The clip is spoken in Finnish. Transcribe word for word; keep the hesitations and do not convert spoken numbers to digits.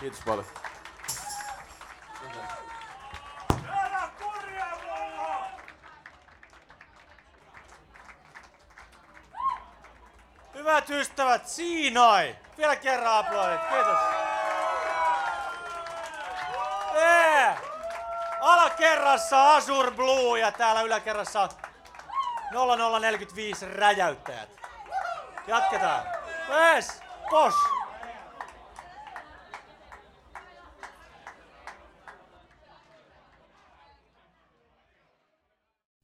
Kiitos paljon. Hyvät ystävät, Siinai! Vielä kerran aplodit, kiitos. Ee! Alakerrassa Azure Blue ja täällä yläkerrassa nolla nolla neljäkymmentäviisi räjäyttäjät. Jatketaan. Yes! Boss!